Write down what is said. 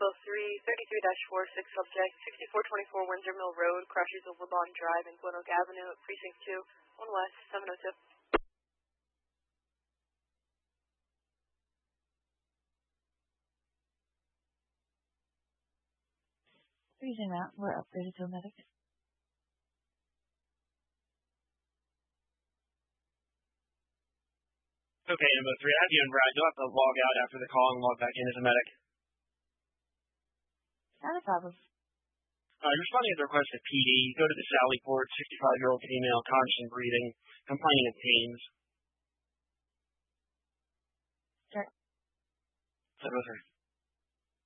Vehicle 33-46, subject 6424 Windsor Mill Road, crashes over Bond Drive and Glen Oak Avenue, Precinct 2, 1 West, 702. Reason that, we're upgraded to a medic. Okay, number 3, I have you and Brad. You'll have to log out after the call and log back in as a medic. Not a problem. Responding to the request of PD, go to the Sally Port, 65-year-old female, conscious and breathing, complaining of pains. Sure. 703.